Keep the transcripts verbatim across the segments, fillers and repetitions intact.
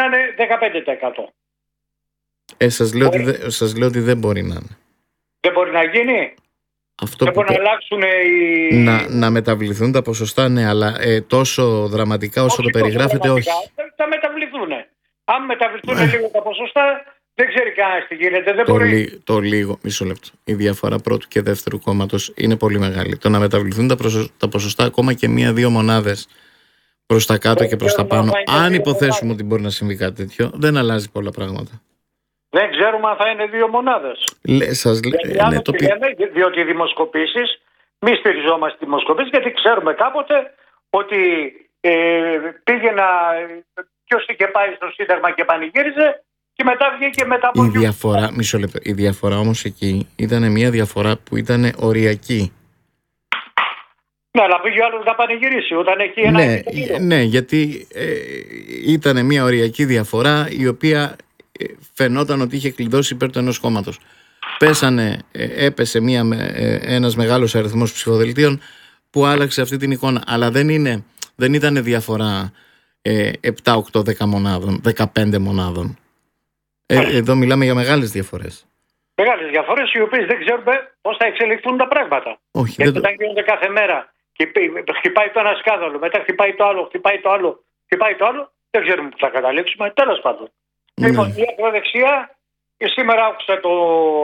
είναι δεκαπέντε τοις εκατό. Ε, σας λέω, ότι δε, σας λέω ότι δεν μπορεί να είναι. Δεν μπορεί να γίνει. Αυτό δεν που μπορεί να αλλάξουν οι... Να, να μεταβληθούν τα ποσοστά, ναι, αλλά ε, τόσο δραματικά όσο όχι το περιγράφετε, όχι. Θα μεταβληθούν. Αν μεταβληθούν ε. λίγο τα ποσοστά, δεν ξέρει κανένας τι γίνεται. Δεν το, μπορεί... λί, το λίγο, μισό λεπτό. Η διαφορά πρώτου και δεύτερου κόμματος είναι πολύ μεγάλη. Το να μεταβληθούν τα, προσω... τα ποσοστά ακόμα και μία-δύο μονάδες προς τα κάτω δεν και προς τα πάνω, αν υποθέσουμε ότι μπορεί να συμβεί κάτι τέτοιο, δεν αλλάζει πολλά πράγματα. Δεν ξέρουμε αν θα είναι δύο μονάδες. Λε, σας, γιατί ναι, το λέμε, διότι οι δημοσκοπήσεις, μη στηριζόμαστε δημοσκοπήσεις, γιατί ξέρουμε κάποτε ότι ε, πήγε να... ποιος είχε πάει στο Σύνταγμα και πανηγύριζε και μετά βγήκε μετά από... Η διαφορά, μισό λεπτό, η διαφορά όμως εκεί ήταν μια διαφορά που ήταν οριακή. Ναι, αλλά πήγε ο άλλος να πανηγυρίσει όταν έχει ένα... Ναι, ναι, γιατί ε, ήταν μια οριακή διαφορά η οποία ε, φαινόταν ότι είχε κλειδώσει υπέρ του ενός κόμματος. Πέσανε, ε, έπεσε μια, ε, ένας μεγάλος αριθμός ψηφοδελτίων που άλλαξε αυτή την εικόνα. Αλλά δεν, είναι, δεν ήταν διαφορά ε, επτά, οκτώ, δέκα μονάδων, δεκαπέντε μονάδων. Ε, εδώ μιλάμε για μεγάλες διαφορές. Μεγάλες διαφορές οι οποίες δεν ξέρουμε πώς θα εξελιχθούν τα πράγματα. Όχι, γιατί δεν... όταν γίνονται κάθε μέρα και χτυπάει το ένα σκάνδαλο, μετά χτυπάει το άλλο, χτυπάει το άλλο, χτυπάει το άλλο, δεν ξέρουμε που θα καταλήξουμε. Τέλος πάντων. Ναι. Λοιπόν, η ακροδεξιά, και σήμερα άκουσα το...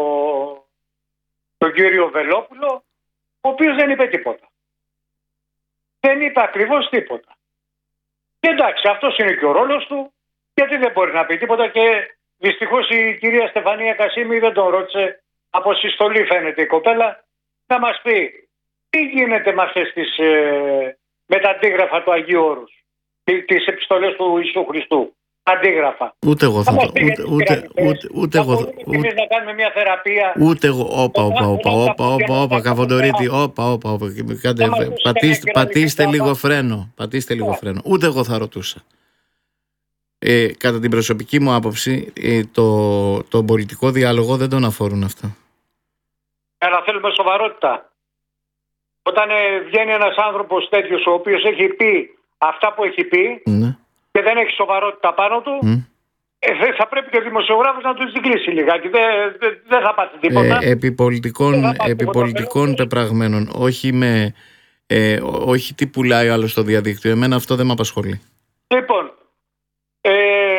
τον κύριο Βελόπουλο, ο οποίος δεν είπε τίποτα. Δεν είπε ακριβώς τίποτα. Και εντάξει, αυτός είναι και ο ρόλος του, γιατί δεν μπορεί να πει τίποτα και δυστυχώς η κυρία Στεφανία Κασίμη δεν τον ρώτησε, από συστολή φαίνεται η κοπέλα, να μας πει τι γίνεται με αυτές τις, ε, με τα αντίγραφα του Αγίου Όρους, τις επιστολές του Ιησού Χριστού. Αντίγραφα. Ούτε εγώ θα το. Ούτε, ούτε, ούτε, ούτε εγώ. Εμείς να κάνουμε μια θεραπεία. Ούτε εγώ. Όπα, όπα, όπα, όπα, όπα, όπα, Καβοντορίτη. Όπα, όπα, όπα. Πατήστε, πατήστε λίγο φρένο. Πατήστε λίγο φρένο. Ούτε εγώ θα ρωτούσα. Ε, κατά την προσωπική μου άποψη, ε, το, το πολιτικό διάλογο δεν τον αφορούν αυτά. Αλλά θέλουμε σοβαρότητα. Όταν ε, βγαίνει ένας άνθρωπος τέτοιος, ο οποίος έχει πει αυτά που έχει πει, ναι, και δεν έχει σοβαρότητα πάνω του, mm. ε, θα πρέπει και ο δημοσιογράφος να του ζυγκλίσει λιγάκι. Δεν δε, δε θα πάθει τίποτα. Ε, επί πολιτικών, επί πολιτικών πεπραγμένων, όχι, με, ε, όχι τι πουλάει ο άλλος στο διαδίκτυο. Εμένα αυτό δεν με απασχολεί. Λοιπόν, ε,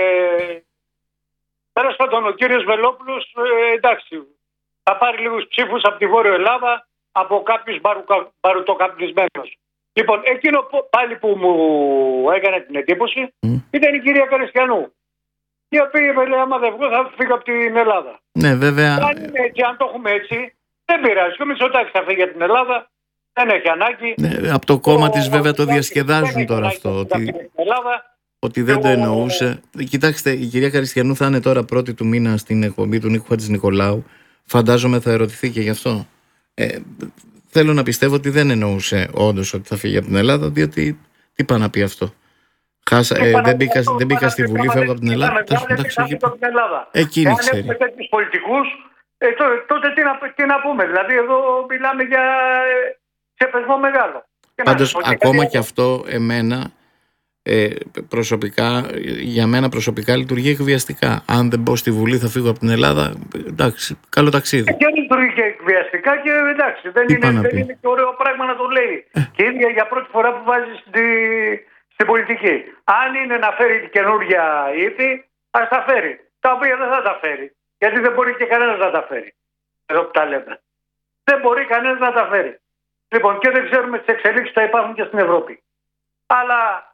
τέλος πάντων ο κύριος Βελόπουλος, ε, εντάξει, θα πάρει λίγους ψήφους από τη Βόρεια Ελλάδα, από κάποιους μπαρουτοκαπνισμένους. Λοιπόν, εκείνο πάλι που μου έκανε την εντύπωση mm. ήταν η κυρία Καριστιανού, η οποία είπε, λέει, άμα δεν βγω θα φύγω από την Ελλάδα. Ναι, βέβαια. Αν είναι έτσι, αν το έχουμε έτσι, δεν πειράζει. Ο Μητσοτάκης θα φύγει από την Ελλάδα, δεν έχει ανάγκη. Ναι, από το κόμμα της βέβαια το διασκεδάζουν τώρα αυτό. Ότι, ότι δεν το εννοούσε. Κοιτάξτε, η κυρία Καριστιανού θα είναι τώρα πρώτη του μήνα στην εκπομπή του Νίκου Χατζηνικολάου. Φαντάζομαι θα ερωτηθεί και γι' αυτό. Ε, Θέλω να πιστεύω ότι δεν εννοούσε όντως ότι θα φύγει από την Ελλάδα, διότι τι πάει να πει αυτό. Χάσα, ε, δεν μπήκα, δεν μπήκα στη Βουλή, φεύγω από την Ελλάδα. Εκείνη ξέρει. Αν έχουμε τέτοιους πολιτικούς, ε, τότε τι να, τι να πούμε. Δηλαδή εδώ μιλάμε για ξεπεσμό μεγάλο. Πάντως ακόμα και αυτό εμένα ε, προσωπικά, για μένα προσωπικά λειτουργεί εκβιαστικά. Αν δεν μπω στη Βουλή θα φύγω από την Ελλάδα, εντάξει, καλό ταξίδι. Και λειτουργεί και εκβιαστικά και εντάξει, δεν, είναι, δεν είναι και ωραίο πράγμα να το λέει. Ε. Και ίδια για πρώτη φορά που βάζει στη, στην πολιτική. Αν είναι να φέρει καινούργια ήθη, ας τα φέρει. Τα οποία δεν θα τα φέρει. Γιατί δεν μπορεί και κανένας να τα φέρει. Εδώ που τα λέμε. Δεν μπορεί κανένας να τα φέρει. Λοιπόν, και δεν ξέρουμε τις εξελίξεις που θα υπάρχουν και στην Ευρώπη. Αλλά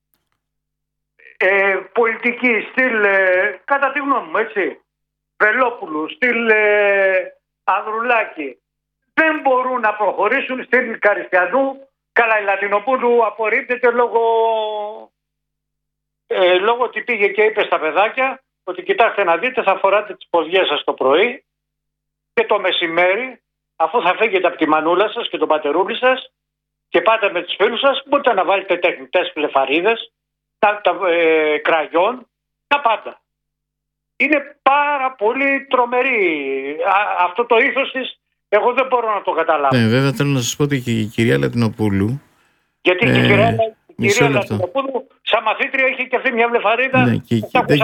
Ε, πολιτική στυλ, ε, κατά τη γνώμη μου, έτσι, Βελόπουλου, στυλ ε, Ανδρουλάκη, δεν μπορούν να προχωρήσουν στυλ Καριστιανού. Καλά, η Λατινοπούλου απορρίπτεται λόγω, ε, λόγω ότι πήγε και είπε στα παιδάκια ότι κοιτάξτε να δείτε, θα φοράτε τις ποδιές σας το πρωί και το μεσημέρι, αφού θα φύγετε από τη μανούλα σας και τον πατερούλη σας και πάτε με τους φίλους σας, μπορείτε να βάλετε τεχνητές πλεφαρίδες, τα, τα ε, κραγιόν, τα πάντα. Είναι πάρα πολύ τρομερή. Α, αυτό το ήθος της, εγώ δεν μπορώ να το καταλάβω. Ναι, βέβαια θέλω να σας πω ότι και η κυρία Λατινοπούλου, γιατί ε, η κυρία, η κυρία Λατινοπούλου σαν μαθήτρια είχε και αυτή μια βλεφαρίδα. Ναι, και, και,